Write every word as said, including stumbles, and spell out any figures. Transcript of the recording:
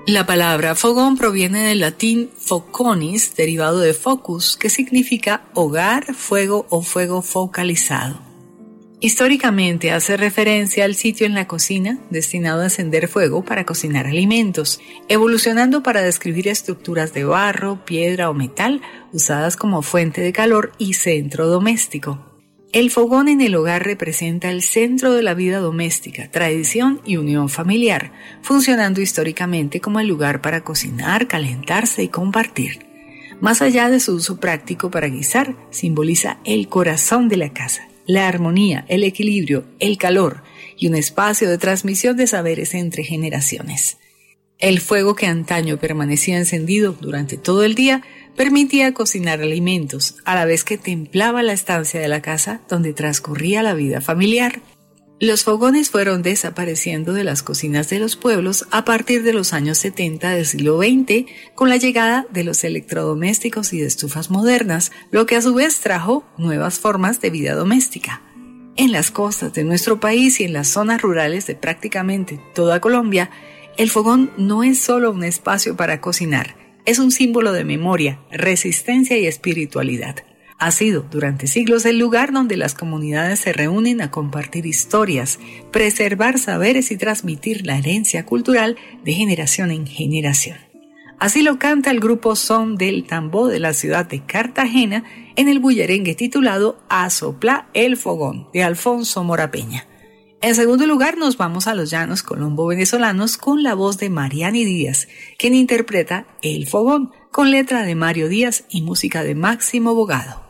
La palabra fogón proviene del latín foconis, derivado de focus, que significa hogar, fuego o fuego focalizado. Históricamente hace referencia al sitio en la cocina destinado a encender fuego para cocinar alimentos, evolucionando para describir estructuras de barro, piedra o metal usadas como fuente de calor y centro doméstico. El fogón en el hogar representa el centro de la vida doméstica, tradición y unión familiar, funcionando históricamente como el lugar para cocinar, calentarse y compartir. Más allá de su uso práctico para guisar, simboliza el corazón de la casa, la armonía, el equilibrio, el calor y un espacio de transmisión de saberes entre generaciones. El fuego que antaño permanecía encendido durante todo el día permitía cocinar alimentos, a la vez que templaba la estancia de la casa donde transcurría la vida familiar. Los fogones fueron desapareciendo de las cocinas de los pueblos a partir de los años setenta del siglo veinte con la llegada de los electrodomésticos y de estufas modernas, lo que a su vez trajo nuevas formas de vida doméstica. En las costas de nuestro país y en las zonas rurales de prácticamente toda Colombia, el fogón no es solo un espacio para cocinar, es un símbolo de memoria, resistencia y espiritualidad. Ha sido durante siglos el lugar donde las comunidades se reúnen a compartir historias, preservar saberes y transmitir la herencia cultural de generación en generación. Así lo canta el grupo Son del Tambó de la ciudad de Cartagena en el bullerengue titulado Asoplá el Fogón de Alfonso Mora Peña. En segundo lugar, nos vamos a los llanos colombo-venezolanos con la voz de Mariani Díaz, quien interpreta El Fogón, con letra de Mario Díaz y música de Máximo Bogado.